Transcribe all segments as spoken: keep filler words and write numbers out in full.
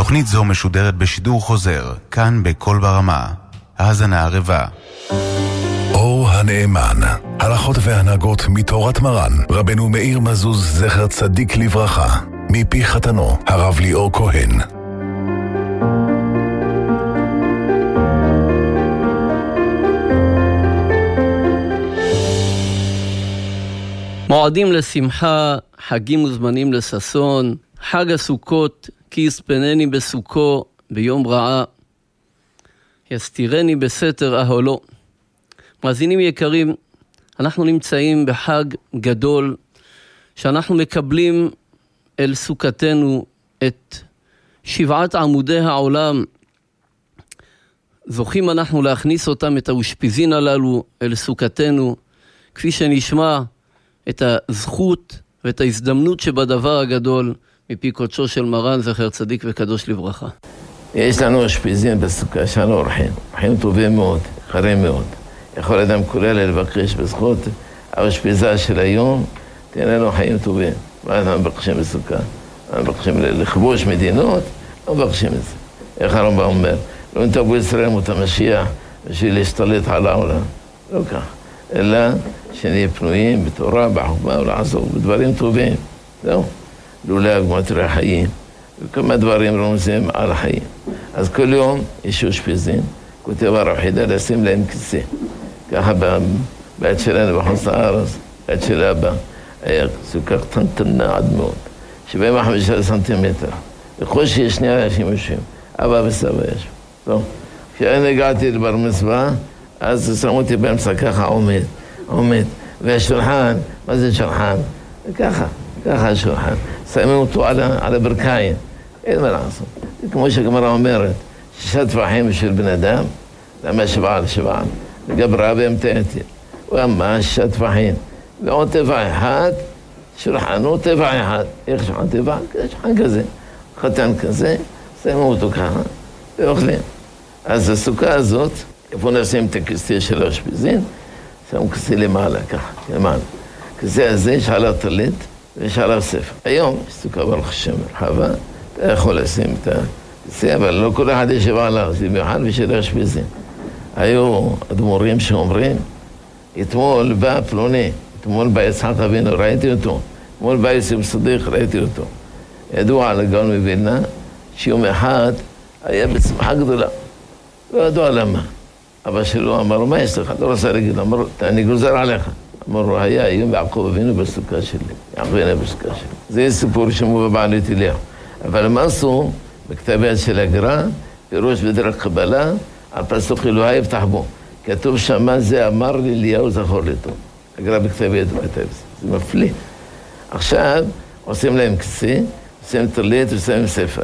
תוכנית זו משודרת בשידור חוזר, כאן בכל ברמה. האזנה ערבה. אור הנאמן, הלכות והנהגות מתורת מרן, רבנו מאיר מזוז זכר צדיק לברכה, מפי חתנו, הרב ליאור כהן. מועדים לשמחה, חגים וזמנים לששון, חג הסוכות, כי יספנני בסוכו ביום רעה, יסתירני בסתר אהלו. מאזינים יקרים, אנחנו נמצאים בחג גדול, שאנחנו מקבלים אל סוכתנו את שבעת עמודי העולם. זוכים אנחנו להכניס אותם, את האושפיזין הללו, אל סוכתנו, כפי שנשמע את הזכות ואת ההזדמנות שבדבר הגדול, מפי קודשו של מרן זכר צדיק וקדוש לברכה. יש לנו אושפיזין בסוכה, יש לנו אורחים, אורחים טובים מאוד, חרים מאוד. יכול אדם כולל לבקש בזכות האושפיזה של היום, תן לנו חיים טובים. מה אנחנו מבקשים בסוכה? אנחנו מבקשים לכבוש מדינות, לא מבקשים את זה. איך הרמב"ם אומר? לא נתבו ישראל מות המשיח בשביל להשתלט על העולם. לא כך. אלא שנהיה פנויים בתורה, בחוכמה ולעזור, בדברים טובים. זהו. לולב, מטרי החיים, וכמה דברים רומזים על החיים. אז כל יום יש אושפיזין, כותב הרב חידה לשים להם כיסא. ככה בעת שלנו בחוץ הארץ, בעת של אבא, היה סוכה קטנטנה עד מאוד, שבעים וחמישה סנטימטר. וכל שיש שני אנשים יושבים, אבא וסבא יושבים. טוב. כשאני הגעתי לבר מצווה, אז שמו אותי באמצע ככה עומד, עומד. והשולחן, מה זה שולחן? ככה, ככה השולחן. שמים אותו על, על הברכיים. אין מה לעשות. כמו שהגמרא אומרת, שישה טפחים בשביל בן אדם, למה שבעה על שבעה. וגברה והמתעתי. הוא אמר שישה טפחים. ועוד טבע אחד, שולחן הוא טבע אחד. איך שולחן טבע? שולחן כזה. חתן כזה, שמים אותו ככה, ואוכלים. אז הסוכה הזאת, איפה נשים את הכיסא של האושפיזין? שמו כיסא למעלה, ככה, למעלה. כיסא הזה יש עליו טלית ויש עליו ספר. היום יש סוכה ברוך השם רחבה, אתה יכול לשים את הכיסא, אבל לא כל אחד ישב עליו, זה במיוחד בשביל האושפיזין. היו אדמו"רים שאומרים, אתמול בא פלוני, אתמול בא יצחק אבינו, ראיתי אותו, אתמול בא יוסף צדיק, ראיתי אותו. ידוע על הגאון מווילנה, שיום אחד היה בשמחה גדולה. לא ידוע למה. אבא שלו אמר, מה יש לך? לא רצה להגיד, אמר, אני גוזר עליך. אמר לו, היה היום יעקב אבינו בסוכה שלי. יעקב אבינו בסוכה שלי. זה סיפור שמובא בעלית אליהו. אבל מה עשו? בכתב יד של הגר"א, פירוש בדרך קבלה, על פסוק אלוהי יפתח בו. כתוב שמה זה אמר לי אליהו זכור לי טוב. הגר"א בכתב יד הוא כתב זה. זה מפליא. עכשיו עושים להם כיסא, עושים טלית ועושים ספר.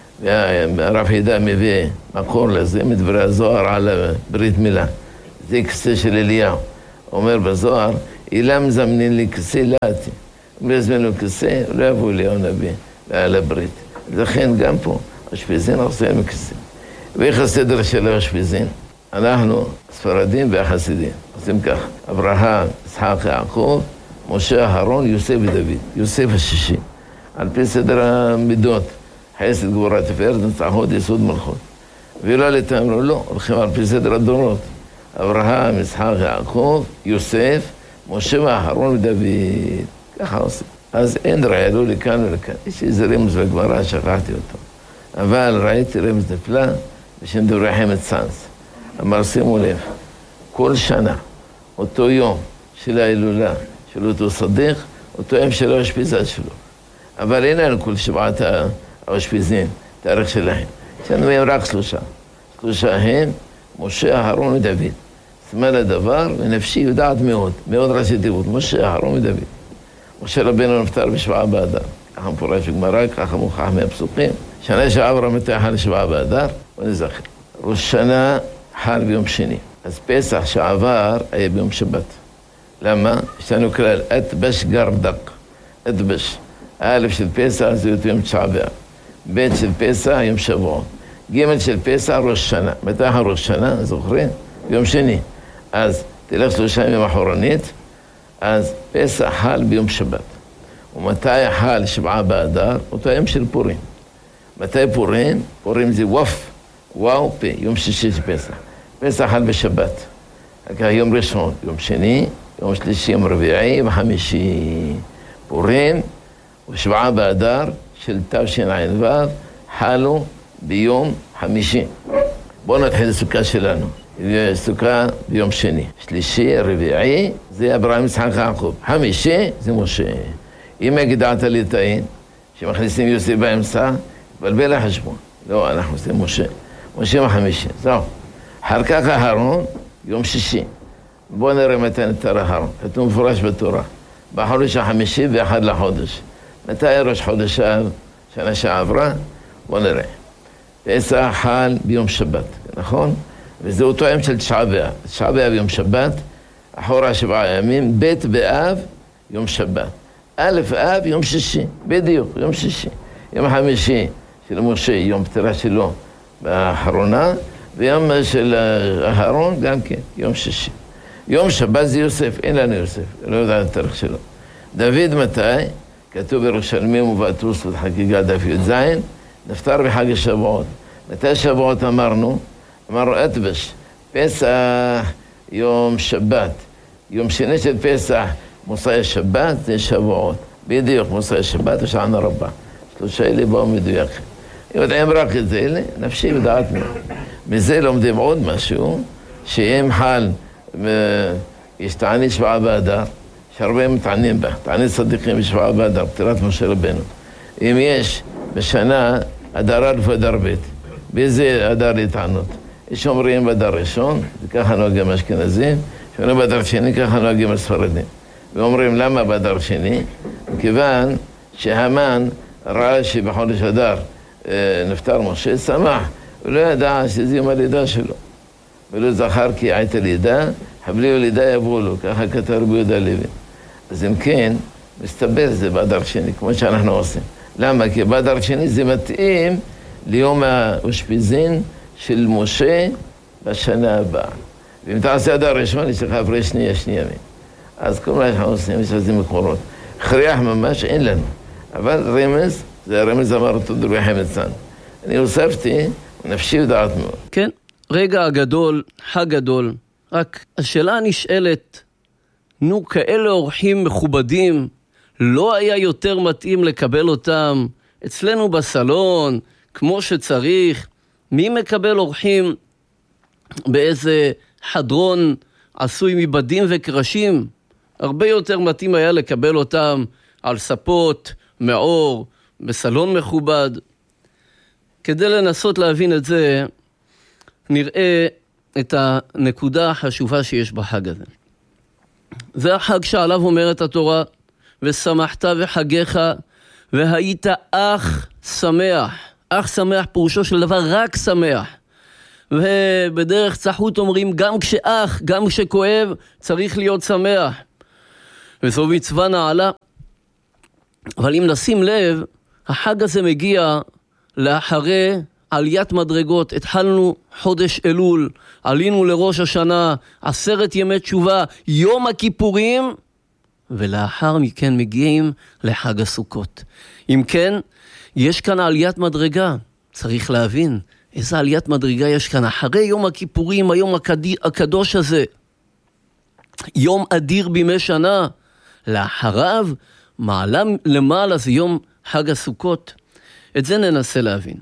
והרב חידה מביא מקור לזה, מדברי הזוהר על ברית מילה. זה כיסא של אליהו. אומר בזוהר, אילם זמנין לי כיסא לאתי. אם לא יזמין לו כיסא, לא יבוא אליהו נביא, ועל הברית. לכן גם פה, אושפיזין עושים מכיסא. ואיך הסדר של האושפיזין? אנחנו ספרדים והחסידים. עושים כך, אברהם, יצחק, יעקב, משה, אהרון, יוסף ודוד. יוסף השישי. על פי סדר המידות. חסד, גבורה, תפארת, נצחות, יסוד, מלכות. ולא לתאמרו, לא, הולכים על פי סדר הדורות. אברהם, יצחק, יעקב, יוסף, משה ואהרון ודוד. ככה עושים. אז אין ראיה, לא לכאן ולכאן. יש איזה רמז בגמרא, שכחתי אותו. אבל ראיתי רמז נפלא, בשם דברי חמד צאנז. אמר, שימו לב, כל שנה, אותו יום של ההילולה, של אותו צדיק, אותו יום של האושפיזה שלו. אבל אין לנו כל שבעת האושפיזין, תאריך שלהם. יש לנו מהם רק שלושה. שלושה הם, משה, אהרון ודוד. סימן הדבר, ונפשי יודעת מאוד, מאוד ראשי תיבות, משה, אהרון ודוד. משה רבנו נפטר בשבעה באדר. ככה מפורש בגמרא, ככה מוכח מהפסוקים. שנה שעברה מתי חל שבעה באדר, ונזכר. ראש שנה חל ביום שני. אז פסח שעבר היה ביום שבת. למה? יש לנו כלל, אתבש גרדק. אתבש. א' של פסח זה יום תשעה באב. ב' של פסח יום שבוע. ג' של פסח ראש שנה. מתי ראש שנה? זוכרים? ביום שני. אז תלך שלושה ימים אחורנית, אז פסח חל ביום שבת. ומתי חל שבעה באדר? אותו יום של פורים. מתי פורים? פורים זה ווף, וואו פה, יום שישי של פסח. פסח חל בשבת. אחר יום ראשון, יום שני, יום שלישי, יום רביעי וחמישי. פורים ושבעה באדר של תשע"ו חלו ביום חמישי. בואו נתחיל לסוכה שלנו. סוכה ביום שני. שלישי, רביעי, זה אברהם יצחק יעקב. חמישי, זה משה. אם הגדעת ליטאים, שמכניסים יוסי באמצע, בלבל החשבון. לא, אנחנו עושים משה. משה בחמישי, זהו. אחר כך אהרון, יום שישי. בואו נראה מתי נתר אהרון. כתוב מפורש בתורה. בחודש החמישי ואחד לחודש. מתי ראש חודש אב, שנה שעברה? בואו נראה. פסח חל ביום שבת, נכון? וזה אותו יום של תשעה באב. תשעה באב יום שבת, אחורה שבעה ימים, ב' באב יום שבת. א' אב יום שישי, בדיוק, יום שישי. יום חמישי של משה, יום פטירה שלו באחרונה, ויום של אהרון גם כן, יום שישי. יום שבת זה יוסף, אין לנו יוסף, לא יודע את התאריך שלו. דוד מתי? כתוב בירושלמים ובעטוס בחגיגה דף י"ז, נפטר בחג השבועות. מתי שבועות אמרנו? אמרנו אתבש, פסח יום שבת. יום שני של פסח, מוסאי שבת, זה שבועות. בדיוק, מוסאי שבת ושענה רבה. שלושה אלה באו מדויקים. יודעים רק את זה, אלה, נפשי יודעת מאוד. מזה לומדים עוד משהו, שאם חל, יש תענית שבעה באדר, שהרבה מתענים בה, תענית צדיקים בשבעה באדר, פטירת משה רבנו. אם יש בשנה אדר א' ואדר ב', באיזה אדר להתענות? יש אומרים באדר ראשון, זה ככה נוהגים אשכנזים, שאומרים באדר שני, ככה נוהגים הספרדים. ואומרים למה באדר שני? מכיוון שהמן ראה שבחודש אדר נפטר משה, שמח, הוא לא ידע שזה יום הלידה שלו. ולא זכר כי הייתה לידה, חבלי ולידה יבואו לו, ככה כתב רבי יהודה הלוי. אז אם כן, מסתבר זה באדר שני, כמו שאנחנו עושים. למה? כי באדר שני זה מתאים ליום האושפיזין של משה בשנה הבאה. ואם תעשה אדר ראשון, יש לך הפרש שנייה, שני ימים. אז כל מה שאנחנו עושים, יש לזה מקורות. הכריח ממש אין לנו. אבל רמז, זה הרמז אמר אותו דרבי חמצן. אני הוספתי, נפשי ודעת מאוד. כן, רגע הגדול, חג גדול. רק השאלה נשאלת, נו, כאלה אורחים מכובדים, לא היה יותר מתאים לקבל אותם אצלנו בסלון, כמו שצריך? מי מקבל אורחים באיזה חדרון עשוי מבדים וקרשים? הרבה יותר מתאים היה לקבל אותם על ספות, מאור, בסלון מכובד. כדי לנסות להבין את זה, נראה את הנקודה החשובה שיש בחג הזה. זה החג שעליו אומרת התורה, ושמחת וחגיך, והיית אך שמח. אך שמח פירושו של דבר רק שמח. ובדרך צחות אומרים, גם כשאח, גם כשכואב, צריך להיות שמח. וזו מצווה נעלה. אבל אם נשים לב, החג הזה מגיע לאחרי עליית מדרגות. התחלנו חודש אלול, עלינו לראש השנה, עשרת ימי תשובה, יום הכיפורים, ולאחר מכן מגיעים לחג הסוכות. אם כן, יש כאן עליית מדרגה. צריך להבין איזה עליית מדרגה יש כאן. אחרי יום הכיפורים, היום הקדוש הזה, יום אדיר בימי שנה, לאחריו מעלה למעלה זה יום חג הסוכות. את זה ננסה להבין.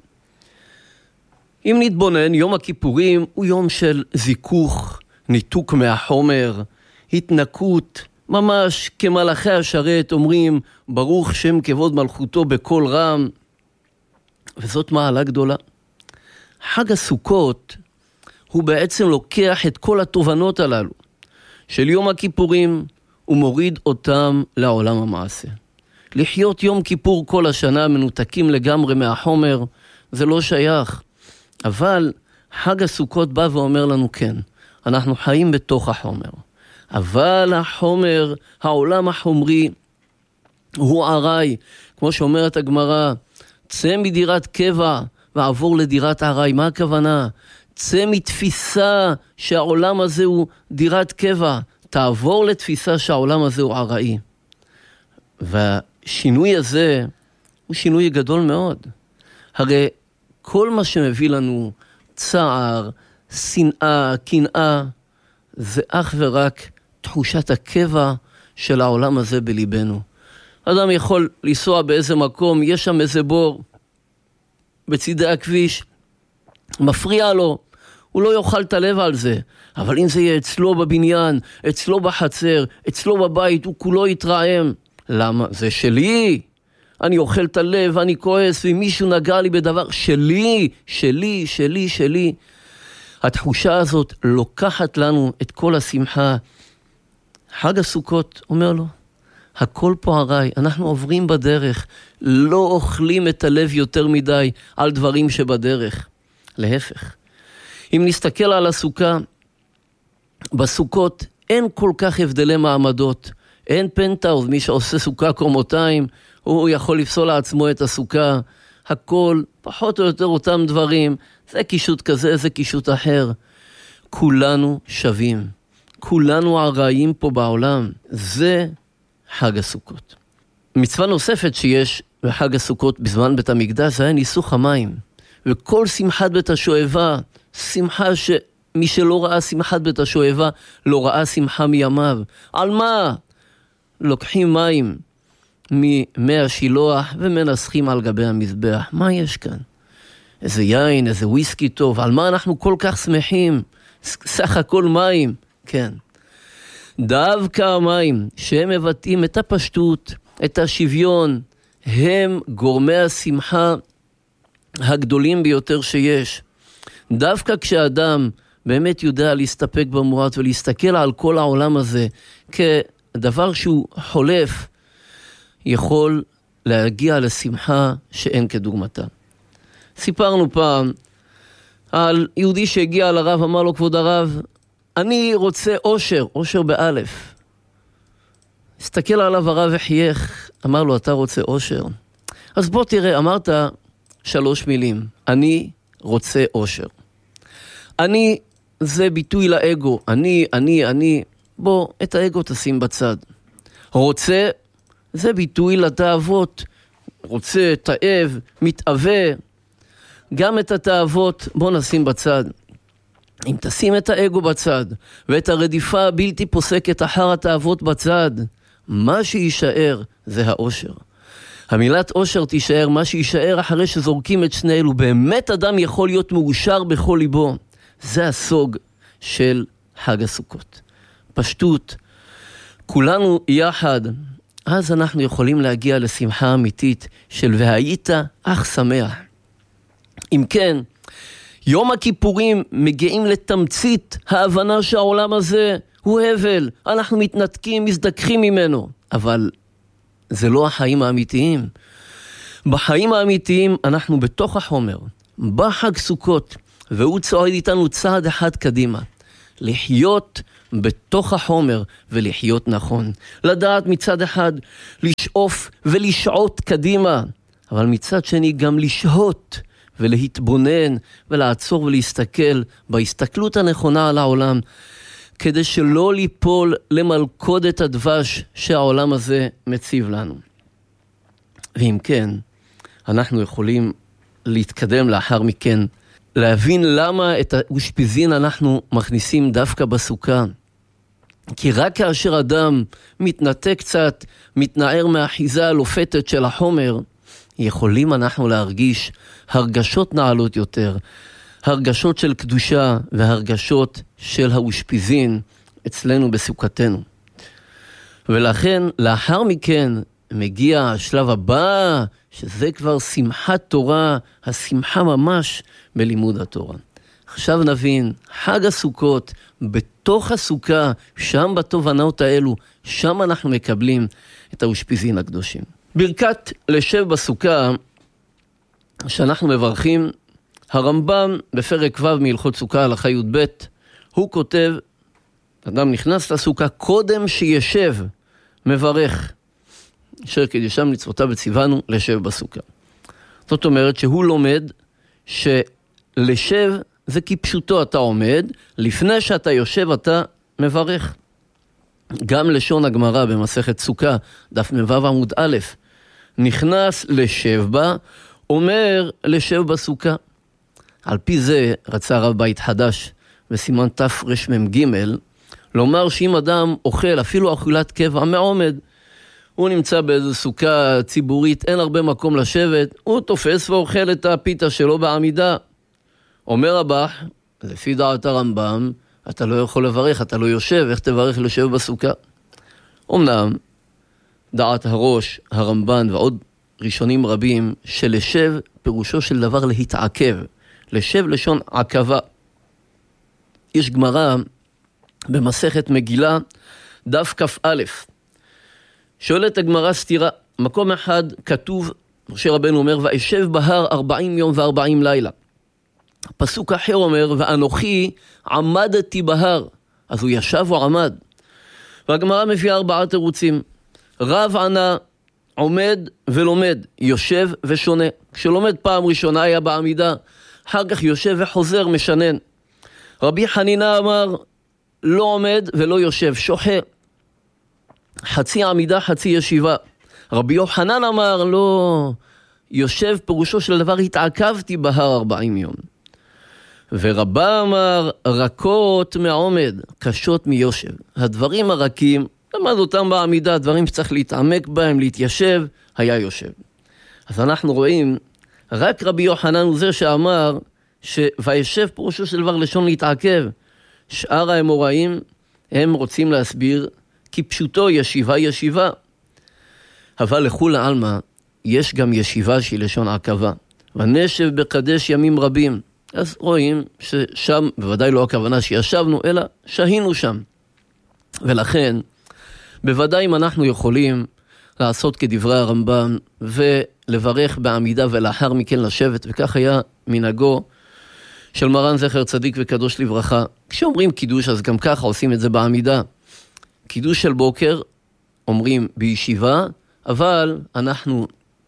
אם נתבונן, יום הכיפורים הוא יום של זיכוך, ניתוק מהחומר, התנקות, ממש כמלאכי השרת אומרים, ברוך שם כבוד מלכותו בכל רם, וזאת מעלה גדולה. חג הסוכות הוא בעצם לוקח את כל התובנות הללו של יום הכיפורים, ומוריד אותם לעולם המעשה. לחיות יום כיפור כל השנה מנותקים לגמרי מהחומר, זה לא שייך. אבל חג הסוכות בא ואומר לנו כן, אנחנו חיים בתוך החומר. אבל החומר, העולם החומרי, הוא ערי. כמו שאומרת הגמרא, צא מדירת קבע ועבור לדירת ערי. מה הכוונה? צא מתפיסה שהעולם הזה הוא דירת קבע. תעבור לתפיסה שהעולם הזה הוא עראי. והשינוי הזה הוא שינוי גדול מאוד. הרי כל מה שמביא לנו צער, שנאה, קנאה, זה אך ורק תחושת הקבע של העולם הזה בליבנו. אדם יכול לנסוע באיזה מקום, יש שם איזה בור בצידי הכביש, מפריע לו, הוא לא יאכל את הלב על זה. אבל אם זה יהיה אצלו בבניין, אצלו בחצר, אצלו בבית, הוא כולו יתרעם. למה? זה שלי. אני אוכל את הלב, אני כועס, ואם מישהו נגע לי בדבר שלי, שלי, שלי, שלי. התחושה הזאת לוקחת לנו את כל השמחה. חג הסוכות אומר לו, הכל פה הרי, אנחנו עוברים בדרך, לא אוכלים את הלב יותר מדי על דברים שבדרך. להפך. אם נסתכל על הסוכה, בסוכות אין כל כך הבדלי מעמדות. אין פנטאוז, מי שעושה סוכה קומותיים, הוא יכול לפסול לעצמו את הסוכה. הכל, פחות או יותר אותם דברים. זה קישוט כזה, זה קישוט אחר. כולנו שווים. כולנו הרעים פה בעולם. זה חג הסוכות. מצווה נוספת שיש בחג הסוכות בזמן בית המקדש, זה היה ניסוך המים. וכל שמחת בית השואבה, שמחה שמי שלא ראה שמחת בית השואבה, לא ראה שמחה מימיו. על מה? לוקחים מים ממי השילוח ומנסחים על גבי המזבח. מה יש כאן? איזה יין, איזה וויסקי טוב. על מה אנחנו כל כך שמחים? סך הכל מים. כן. דווקא המים שהם מבטאים את הפשטות, את השוויון, הם גורמי השמחה הגדולים ביותר שיש. דווקא כשאדם באמת יודע להסתפק במועט ולהסתכל על כל העולם הזה כדבר שהוא חולף, יכול להגיע לשמחה שאין כדוגמתה. סיפרנו פעם על יהודי שהגיע לרב, אמר לו, כבוד הרב, אני רוצה אושר, אושר באלף. הסתכל עליו הרב וחייך, אמר לו, אתה רוצה אושר? אז בוא תראה, אמרת שלוש מילים, אני רוצה אושר. אני זה ביטוי לאגו, אני, אני, אני, בוא, את האגו תשים בצד. רוצה, זה ביטוי לתאוות, רוצה, תאב, מתאווה, גם את התאוות בוא נשים בצד. אם תשים את האגו בצד, ואת הרדיפה הבלתי פוסקת אחר התאוות בצד, מה שישאר זה האושר. המילת אושר תישאר, מה שישאר אחרי שזורקים את שני אלו. באמת אדם יכול להיות מאושר בכל ליבו. זה הסוג של חג הסוכות. פשטות, כולנו יחד, אז אנחנו יכולים להגיע לשמחה אמיתית של והיית אך שמח. אם כן, יום הכיפורים מגיעים לתמצית ההבנה שהעולם הזה הוא הבל. אנחנו מתנתקים, מזדכחים ממנו. אבל זה לא החיים האמיתיים. בחיים האמיתיים אנחנו בתוך החומר, בחג סוכות, והוא צועד איתנו צעד אחד קדימה. לחיות בתוך החומר ולחיות נכון. לדעת מצד אחד לשאוף ולשעות קדימה, אבל מצד שני גם לשהות ולהתבונן ולעצור ולהסתכל בהסתכלות הנכונה על העולם, כדי שלא ליפול למלכודת הדבש שהעולם הזה מציב לנו. ואם כן, אנחנו יכולים להתקדם לאחר מכן, להבין למה את האושפיזין אנחנו מכניסים דווקא בסוכה. כי רק כאשר אדם מתנתק קצת, מתנער מהאחיזה הלופתת של החומר, יכולים אנחנו להרגיש הרגשות נעלות יותר, הרגשות של קדושה והרגשות של האושפיזין אצלנו בסוכתנו. ולכן לאחר מכן מגיע השלב הבא, שזה כבר שמחת תורה, השמחה ממש בלימוד התורה. עכשיו נבין, חג הסוכות, בתוך הסוכה, שם בתובנות האלו, שם אנחנו מקבלים את האושפיזין הקדושים. ברכת לשב בסוכה, שאנחנו מברכים, הרמב"ם בפרק ו' מהלכות סוכה הלכה י"ב, הוא כותב, אדם נכנס לסוכה, קודם שישב, מברך, אשר קידשם מצוותיו וציוונו לשב בסוכה. זאת אומרת שהוא לומד שלשב זה כפשוטו, אתה עומד, לפני שאתה יושב אתה מברך. גם לשון הגמרא במסכת סוכה, דף מ"ו עמוד א', נכנס לשב בה, אומר לשב בסוכה. על פי זה רצה רב בית חדש בסימן תרמ"ג לומר שאם אדם אוכל אפילו אכילת קבע מעומד, הוא נמצא באיזו סוכה ציבורית, אין הרבה מקום לשבת, הוא תופס ואוכל את הפיתה שלו בעמידה. אומר הבח, לפי דעת הרמב"ם, אתה לא יכול לברך, אתה לא יושב, איך תברך לשב בסוכה? אמנם, דעת הראש, הרמב"ן ועוד ראשונים רבים, שלשב פירושו של דבר להתעכב. לשב לשון עכבה. יש גמרא במסכת מגילה, דף כ"א. שואלת הגמרא סתירה, מקום אחד כתוב, משה רבנו אומר, ואשב בהר ארבעים יום וארבעים לילה. פסוק אחר אומר, ואנוכי עמדתי בהר. אז הוא ישב או עמד. והגמרא מביאה ארבעה תירוצים. רב ענה, עומד ולומד, יושב ושונה. כשלומד פעם ראשונה היה בעמידה, אחר כך יושב וחוזר משנן. רבי חנינה אמר, לא עומד ולא יושב, שוחה. חצי עמידה, חצי ישיבה. רבי יוחנן אמר, לא, יושב פירושו של דבר, התעכבתי בהר ארבעים יום. ורבא אמר, רכות מעומד, קשות מיושב. הדברים הרכים, למד אותם בעמידה, דברים שצריך להתעמק בהם, להתיישב, היה יושב. אז אנחנו רואים, רק רבי יוחנן הוא זה שאמר, שוישב פירושו של דבר לשון להתעכב. שאר האמוראים, הם רוצים להסביר, כי פשוטו ישיבה ישיבה. אבל לכול העלמא, יש גם ישיבה שהיא לשון עכבה. ונשב בקדש ימים רבים. אז רואים ששם, בוודאי לא הכוונה שישבנו, אלא שהינו שם. ולכן, בוודאי אם אנחנו יכולים לעשות כדברי הרמב"ם, ולברך בעמידה ולאחר מכן לשבת, וכך היה מנהגו של מרן זכר צדיק וקדוש לברכה. כשאומרים קידוש, אז גם ככה עושים את זה בעמידה. קידוש של בוקר, אומרים בישיבה, אבל אנחנו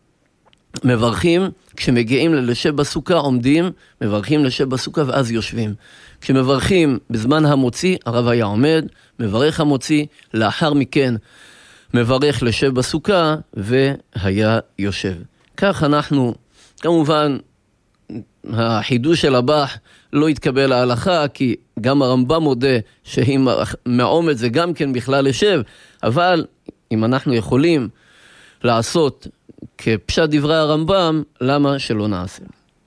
מברכים, כשמגיעים ללשב בסוכה, עומדים, מברכים לשב בסוכה ואז יושבים. כשמברכים בזמן המוציא, הרב היה עומד, מברך המוציא, לאחר מכן מברך לשב בסוכה והיה יושב. כך אנחנו, כמובן, החידוש של הבח לא יתקבל להלכה, כי גם הרמב"ם מודה שאם מעומד זה גם כן בכלל לשב, אבל אם אנחנו יכולים לעשות כפשט דברי הרמב"ם, למה שלא נעשה?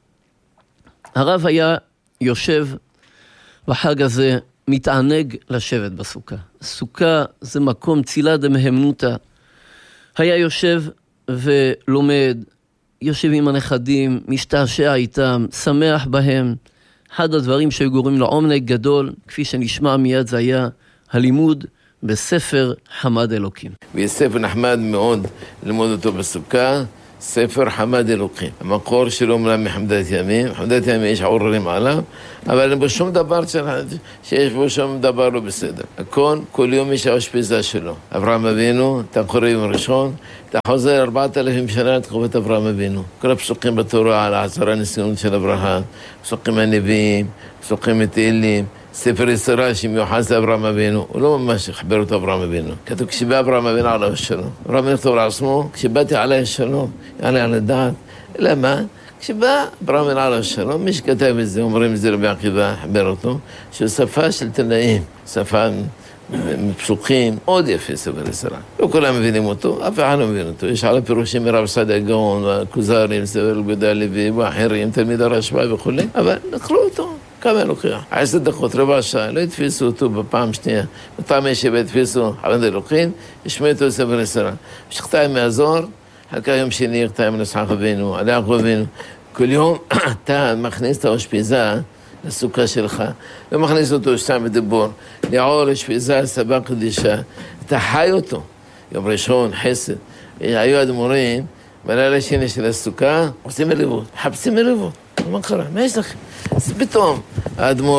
הרב היה יושב בחג הזה, מתענג לשבת בסוכה. סוכה זה מקום צילה דמהמנותא. היה יושב ולומד, יושב עם הנכדים, משתעשע איתם, שמח בהם. אחד הדברים שגורמים לעומק גדול, כפי שנשמע מיד, זה היה הלימוד בספר חמד אלוקים. ויש ספר נחמד מאוד ללמוד אותו בסוכה, ספר חמד אלוקים. המקור שלו מלא מחמדת ימים, מחמדת ימים יש עוררים עליו, אבל אין בו שום דבר שיש בו שום דבר לא בסדר. הכל, כל יום יש האשפיזה שלו. אברהם אבינו, אתה קורא יום ראשון, אתה חוזר ארבעת אלפים שנה לתקופת אברהם אבינו. כל הפסוקים בתורה על העשרה ניסיונות של אברהם, פסוקים הנביאים, פסוקים מתהילים, ספר יצירה שמיוחס לאברהם אבינו, הוא לא ממש החבר אותו אברהם אבינו. כתוב, כשבא אברהם אבינו עליו השלום. אברהם אבינו כתוב לעצמו, כשבאתי עלי השלום, יעלה על הדעת. אלא מה? כשבא אברהם אבינו עליו השלום, מי שכתב את זה, אומרים את זה רבי עקיבא, החבר אותו, שהוא שפה של תנאים, שפה מפסוקים, מאוד יפה ספר יצירה. לא כולם מבינים אותו, אף אחד לא מבין אותו. יש על הפירושים מרב סעדיה גאון, הכוזרים, ספר יהודה הלוי, ואחרים, תלמיד הרשב"א וכו', אבל נקלו אותו. כמה לוקח? עשר דקות, רבע שעה, לא התפיסו אותו בפעם שנייה. בפעם ישבה התפיסו חמד אלוקים, ישמעו אותו ספר יצירה. שכתיים מהזוהר, חלקה יום שני, כתיים לסחק אבינו, על יעקב אבינו. כל יום אתה מכניס את האשפיזה לסוכה שלך, ומכניס אותו שתיים בדיבור, לעור אשפיזה, סבא קדישה, אתה חי אותו. יום ראשון, חסד. היו אדמו"רים, בלילה שני של הסוכה, עושים מריבות, חפשים מריבות. מה קרה? מה יש לכם? אז פתאום האדמו"ר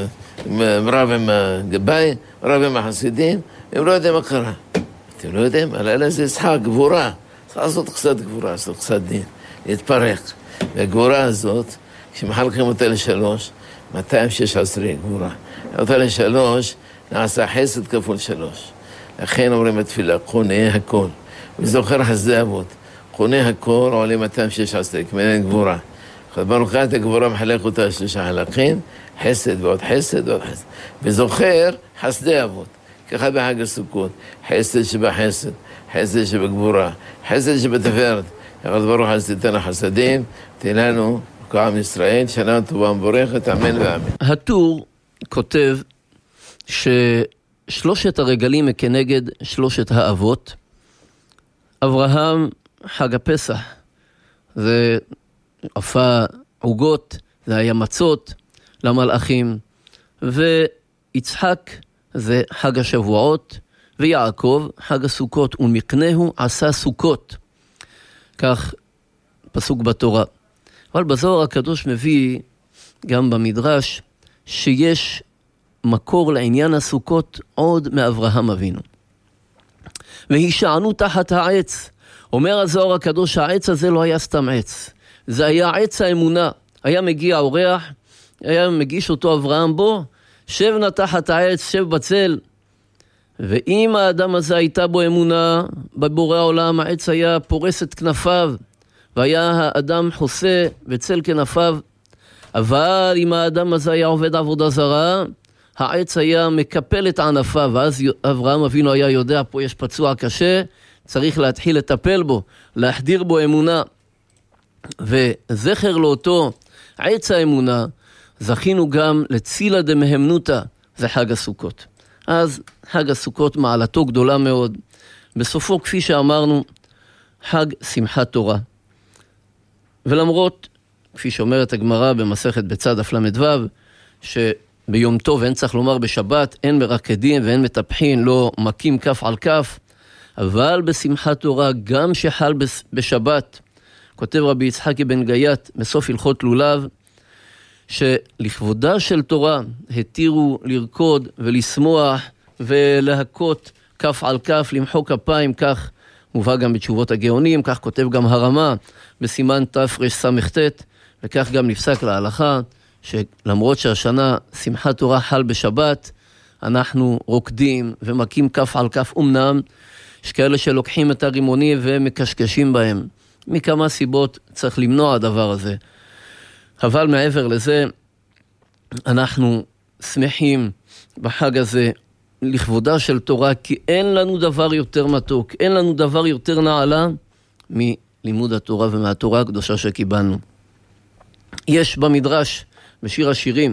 רב עם הגבאי, רב עם החסידים, הם לא יודעים מה קרה. אתם לא יודעים? הלילה זה ישחק, גבורה. צריך לעשות קצת גבורה, לעשות קצת דין, להתפרק. והגבורה הזאת, כשמחלקים אותה לשלוש, מאתיים ושש עשרה גבורה. אותה לשלוש, נעשה חסד כפול שלוש. לכן אומרים בתפילה, קונה הכל. וזוכר חסדי אבות. קונה הכל עולה מאתיים ושש עשרה, כמעין גבורה. ברוך את הגבורה מחלק אותה שלושה חלקים, חסד ועוד חסד ועוד חסד. וזוכר חסדי אבות, ככה בחג הסוכות, חסד שבחסד, חסד שבגבורה, חסד שבתפארת. יחד ברוך אז תיתן החסדים, תן לנו כעם ישראל, שנה טובה ומבורכת, אמן ואמן. הטור כותב ששלושת הרגלים כנגד שלושת האבות. אברהם, חג הפסח, זה עפה עוגות, זה היה מצות למלאכים, ויצחק זה חג השבועות, ויעקב חג הסוכות, ומקנהו עשה סוכות. כך פסוק בתורה. אבל בזוהר הקדוש מביא גם במדרש שיש מקור לעניין הסוכות עוד מאברהם אבינו. והישענו תחת העץ. אומר הזוהר הקדוש, העץ הזה לא היה סתם עץ. זה היה עץ האמונה. היה מגיע אורח, היה מגיש אותו אברהם, בו, שב נא תחת העץ, שב בצל. ואם האדם הזה הייתה בו אמונה בבורא העולם, העץ היה פורס את כנפיו, והיה האדם חוסה בצל כנפיו. אבל אם האדם הזה היה עובד עבודה זרה, העץ היה מקפל את ענפיו, ואז אברהם אבינו היה יודע, פה יש פצוע קשה, צריך להתחיל לטפל בו, להחדיר בו אמונה. וזכר לאותו עץ האמונה, זכינו גם לצילה דמהמנותא, זה חג הסוכות. אז חג הסוכות מעלתו גדולה מאוד. בסופו, כפי שאמרנו, חג שמחת תורה. ולמרות, כפי שאומרת הגמרא במסכת בצד דף למד וו, שביום טוב, אין צריך לומר בשבת, אין מרקדין ואין מטפחין, לא מקים כף על כף, אבל בשמחת תורה, גם שחל בשבת, כותב רבי יצחקי בן גייט בסוף הלכות לולב, שלכבודה של תורה התירו לרקוד ולשמוח ולהכות כף על כף, למחוא כפיים, כך מובא גם בתשובות הגאונים, כך כותב גם הרמה בסימן תרס"ט, וכך גם נפסק להלכה, שלמרות שהשנה שמחת תורה חל בשבת, אנחנו רוקדים ומקים כף על כף. אמנם יש כאלה שלוקחים את הרימונים ומקשקשים בהם, מכמה סיבות צריך למנוע הדבר הזה. אבל מעבר לזה, אנחנו שמחים בחג הזה לכבודה של תורה, כי אין לנו דבר יותר מתוק, אין לנו דבר יותר נעלה מלימוד התורה ומהתורה הקדושה שקיבלנו. יש במדרש, בשיר השירים,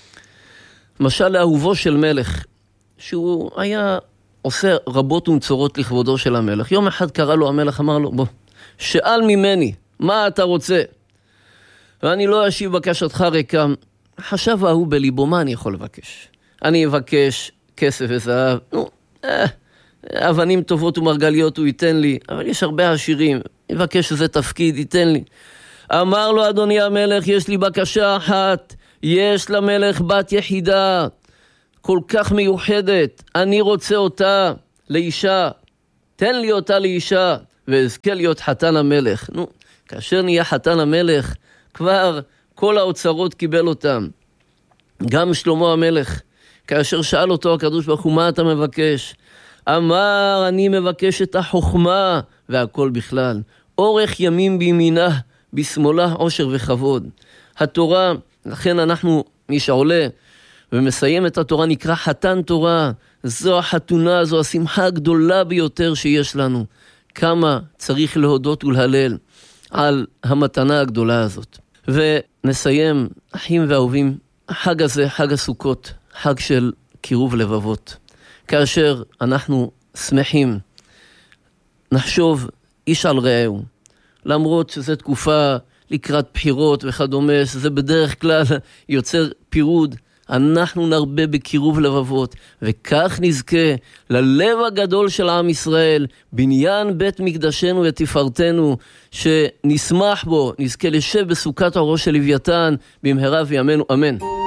משל לאהובו של מלך, שהוא היה עושה רבות ומצורות לכבודו של המלך. יום אחד קרא לו המלך, אמר לו, בוא, שאל ממני, מה אתה רוצה? ואני לא אשיב בקשתך ריקם. חשב ההוא בליבו, מה אני יכול לבקש? אני אבקש כסף וזהב, נו, אה, אבנים טובות ומרגליות הוא ייתן לי, אבל יש הרבה עשירים, יבקש איזה תפקיד, ייתן לי. אמר לו, אדוני המלך, יש לי בקשה אחת, יש למלך בת יחידה, כל כך מיוחדת, אני רוצה אותה לאישה, תן לי אותה לאישה, ואזכה להיות חתן המלך. נו, כאשר נהיה חתן המלך, כבר כל האוצרות קיבל אותם. גם שלמה המלך, כאשר שאל אותו הקדוש ברוך הוא, מה אתה מבקש? אמר, אני מבקש את החוכמה, והכל בכלל. אורך ימים בימינה, בשמאלה עושר וכבוד. התורה, לכן אנחנו, מי שעולה ומסיים את התורה, נקרא חתן תורה. זו החתונה, זו השמחה הגדולה ביותר שיש לנו. כמה צריך להודות ולהלל על המתנה הגדולה הזאת. ונסיים, אחים ואהובים, החג הזה, חג הסוכות, חג של קירוב לבבות. כאשר אנחנו שמחים, נחשוב איש על רעהו, למרות שזו תקופה לקראת בחירות וכדומה, שזה בדרך כלל יוצר פירוד, אנחנו נרבה בקירוב לבבות, וכך נזכה ללב הגדול של עם ישראל, בניין בית מקדשנו ותפארתנו, שנשמח בו, נזכה לשב בסוכת האור של לוויתן, במהרה וימינו, אמן.